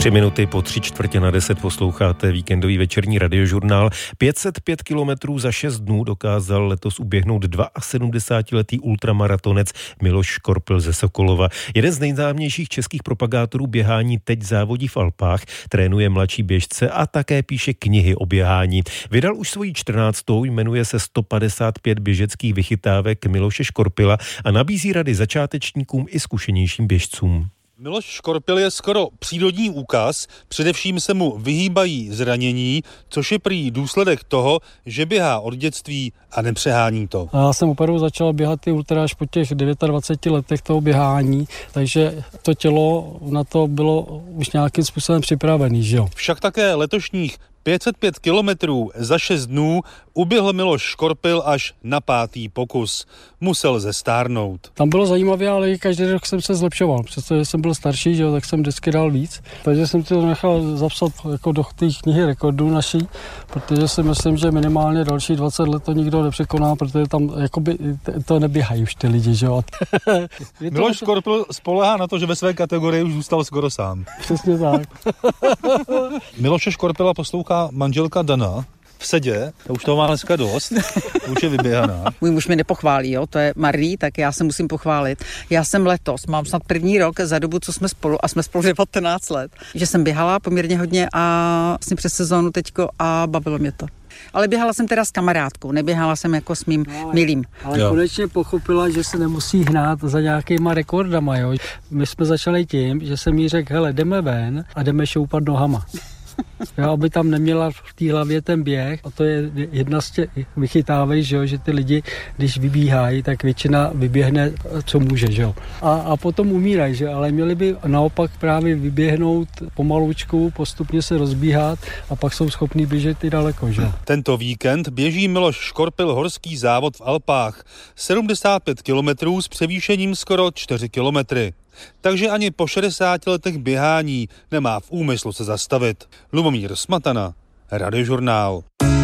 3 po 3:45 posloucháte víkendový večerní radiožurnál. 505 kilometrů za 6 dnů dokázal letos uběhnout 72letý ultramaratonec Miloš Škorpil ze Sokolova. Jeden z nejznámějších českých propagátorů běhání teď závodí v Alpách, trénuje mladší běžce a také píše knihy o běhání. Vydal už svoji 14. jmenuje se 155 běžeckých vychytávek Miloše Škorpila a nabízí rady začátečníkům i zkušenějším běžcům. Miloš Škorpil je skoro přírodní úkaz, především se mu vyhýbají zranění, což je prý důsledek toho, že běhá od dětství a nepřehání to. Já jsem opravdu začal běhat ty ultra až po těch 29 letech toho běhání, takže to tělo na to bylo už nějakým způsobem připravený, že jo. Však také letošních 505 kilometrů za 6 dnů uběhl Miloš Škorpil až na 5. pokus. Musel zestárnout. Tam bylo zajímavé, ale každý rok jsem se zlepšoval. Přestože jsem byl starší, že jo, tak jsem vždycky dal víc. Takže jsem to nechal zapsat jako do té knihy rekordů naší, protože si myslím, že minimálně další 20 let to nikdo nepřekoná, protože tam jakoby to neběhají už ty lidi, že jo. Miloš Škorpil spoléhá na to, že ve své kategorii už zůstal skoro sám. Přesně tak. Miloše Škorpila poslouchá manželka Dana v sedě, to už toho má dneska dost, už je vyběhaná. Můj muž mi nepochválí, jo, to je Marie, tak já se musím pochválit. Já jsem letos, mám snad první rok za dobu, co jsme spolu, a jsme spolu 19 let, že jsem běhala poměrně hodně a vlastně přes sezónu teďko a bavilo mě to. Ale běhala jsem teda s kamarádkou, neběhala jsem jako s mým milým. Ale konečně pochopila, že se nemusí hnát za nějakýma rekordama, jo. My jsme začali tím, že jsem jí řekl, hele, jdeme ven a jdeme šoupat nohama. Jo, aby tam neměla v té hlavě ten běh, a to je jedna z těch vychytávek, že jo, že ty lidi, když vybíhají, tak většina vyběhne, co může, že jo. A potom umírají, že, ale měli by naopak právě vyběhnout pomalučku, postupně se rozbíhat a pak jsou schopní běžet i daleko, že jo. Tento víkend běží Miloš Škorpil horský závod v Alpách. 75 kilometrů s převýšením skoro 4 kilometry. Takže ani po 60 letech běhání nemá v úmyslu se zastavit. Lubomír Smatana, Radiožurnál.